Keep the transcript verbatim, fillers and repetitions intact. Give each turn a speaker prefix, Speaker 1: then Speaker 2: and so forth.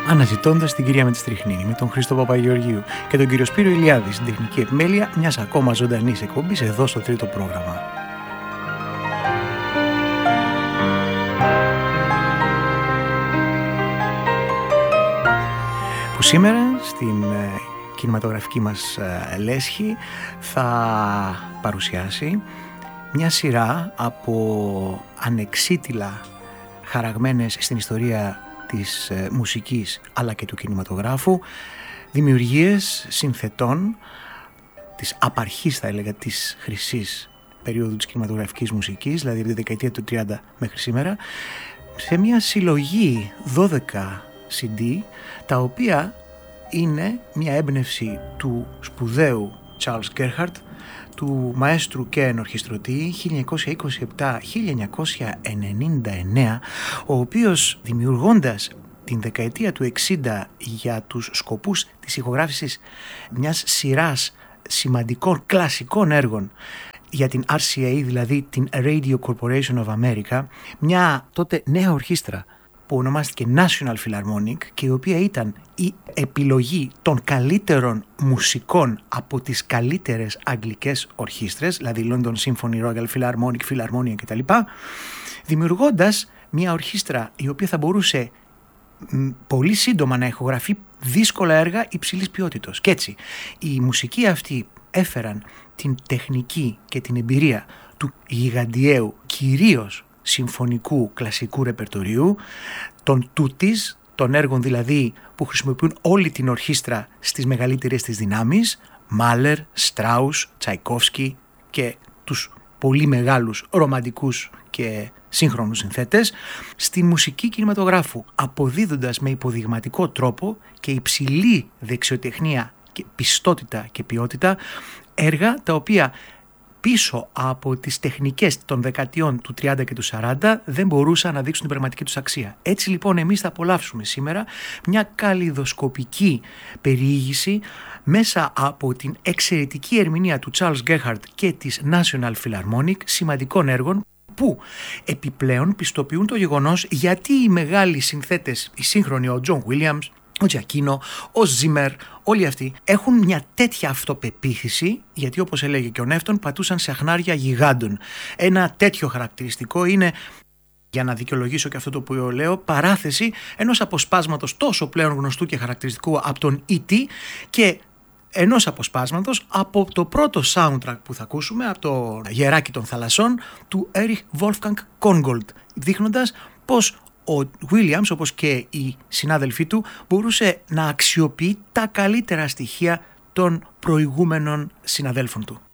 Speaker 1: αναζητώντας την κυρία με τη Στριχνίνη, με τον Χρήστο Παπαγεωργίου και τον κύριο Σπύρο Ηλιάδη στην τεχνική επιμέλεια μιας ακόμα ζωντανής εκπομπής εδώ στο τρίτο πρόγραμμα. Που σήμερα στην κινηματογραφική μας λέσχη θα παρουσιάσει μια σειρά από ανεξίτηλα χαραγμένες στην ιστορία της μουσικής αλλά και του κινηματογράφου δημιουργίες συνθετών της απαρχής, θα έλεγα, της χρυσής περίοδου της κινηματογραφικής μουσικής, δηλαδή τη δεκαετία του τριάντα μέχρι σήμερα, σε μια συλλογή δώδεκα σι ντι, τα οποία είναι μια έμπνευση του σπουδαίου Charles Gerhardt, του μαέστρου και ενορχιστρωτή χίλια εννιακόσια είκοσι επτά με χίλια εννιακόσια ενενήντα εννέα, ο οποίος δημιουργώντας την δεκαετία του εξήντα για τους σκοπούς της ηχογράφησης μιας σειράς σημαντικών κλασικών έργων για την αρ σι έι, δηλαδή την Radio Corporation of America, μια τότε νέα ορχήστρα που ονομάστηκε National Philharmonic και η οποία ήταν η επιλογή των καλύτερων μουσικών από τις καλύτερες αγγλικές ορχήστρες, δηλαδή London Symphony, Royal Philharmonic, Philharmonia κτλ., δημιουργώντας μια ορχήστρα η οποία θα μπορούσε μ, πολύ σύντομα να ηχογραφεί δύσκολα έργα υψηλής ποιότητος. Και έτσι οι μουσικοί αυτοί έφεραν την τεχνική και την εμπειρία του γιγαντιαίου κυρίως συμφωνικού κλασικού ρεπερτορίου, των τούτης, των έργων δηλαδή που χρησιμοποιούν όλη την ορχήστρα στις μεγαλύτερες της δυνάμεις, Μάλερ, Στράους, Τσαϊκόφσκι και τους πολύ μεγάλους ρομαντικούς και σύγχρονους συνθέτες, στη μουσική κινηματογράφου, αποδίδοντας με υποδειγματικό τρόπο και υψηλή δεξιοτεχνία και πιστότητα και ποιότητα έργα τα οποία πίσω από τις τεχνικές των δεκαετιών του τριάντα και του σαράντα δεν μπορούσαν να δείξουν την πραγματική τους αξία. Έτσι λοιπόν εμείς θα απολαύσουμε σήμερα μια καλλιδοσκοπική περιήγηση μέσα από την εξαιρετική ερμηνεία του Charles Gerhardt και της National Philharmonic σημαντικών έργων που επιπλέον πιστοποιούν το γεγονός γιατί οι μεγάλοι συνθέτες, οι σύγχρονοι, ο John Williams, ο Τζακίνο, ο Ζίμερ, όλοι αυτοί έχουν μια τέτοια αυτοπεποίθηση, γιατί όπως έλεγε και ο Νεύτων, πατούσαν σε αχνάρια γιγάντων. Ένα τέτοιο χαρακτηριστικό είναι, για να δικαιολογήσω και αυτό το που λέω, παράθεση ενός αποσπάσματος τόσο πλέον γνωστού και χαρακτηριστικού από τον ι τι και ενός αποσπάσματος από το πρώτο soundtrack που θα ακούσουμε, από το Γεράκι των Θαλασσών του Erich Wolfgang Kongold, δείχνοντας πως ο Williams, όπως και οι συνάδελφοί του, μπορούσε να αξιοποιεί τα καλύτερα στοιχεία των προηγούμενων συναδέλφων του.